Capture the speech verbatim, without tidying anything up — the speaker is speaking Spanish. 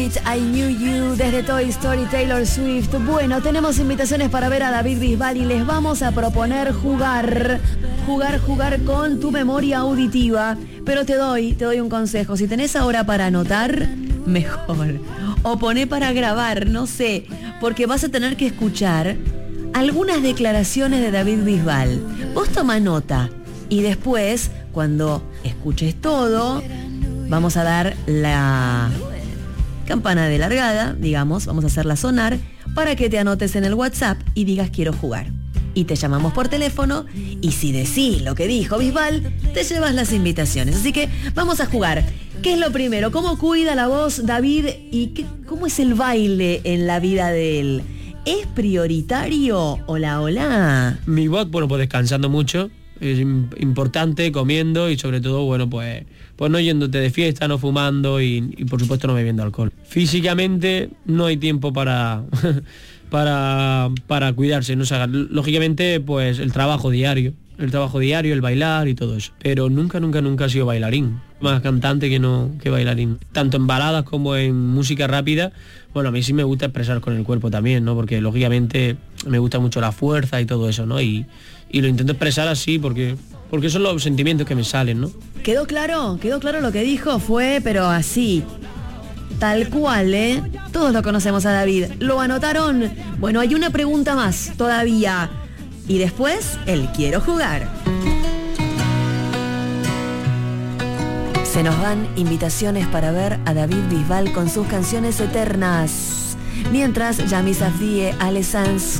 I Knew You desde Toy Story, Taylor Swift. Bueno, tenemos invitaciones para ver a David Bisbal y les vamos a proponer jugar, jugar, jugar con tu memoria auditiva. Pero te doy, te doy un consejo. Si tenés ahora para anotar, mejor. O poné para grabar, no sé, porque vas a tener que escuchar algunas declaraciones de David Bisbal. Vos toma nota y después, cuando escuches todo, vamos a dar la campana de largada, digamos, vamos a hacerla sonar para que te anotes en el WhatsApp y digas quiero jugar. Y te llamamos por teléfono y si decís lo que dijo Bisbal, te llevas las invitaciones. Así que vamos a jugar. ¿Qué es lo primero? ¿Cómo cuida la voz David y qué, cómo es el baile en la vida de él? ¿Es prioritario? Hola, hola. Mi voz, bueno, pues descansando mucho. Es importante, comiendo y sobre todo, bueno, pues, pues no yéndote de fiesta, no fumando y, y por supuesto no bebiendo alcohol. Físicamente no hay tiempo para, para, para cuidarse, ¿no? O sea, lógicamente, pues el trabajo diario, el trabajo diario, el bailar y todo eso. Pero nunca, nunca, nunca he sido bailarín. Más cantante que no que bailarín. Tanto en baladas como en música rápida, bueno, a mí sí me gusta expresar con el cuerpo también, ¿no? Porque lógicamente me gusta mucho la fuerza y todo eso, ¿no? Y, y lo intento expresar así porque, porque son los sentimientos que me salen, ¿no? ¿Quedó claro? ¿Quedó claro lo que dijo? Fue, pero así, tal cual, ¿eh? Todos lo conocemos a David. ¿Lo anotaron? Bueno, hay una pregunta más todavía. Y después, el quiero jugar. Se nos van invitaciones para ver a David Bisbal con sus canciones eternas. Mientras, Yami Safdie, Ale Sanz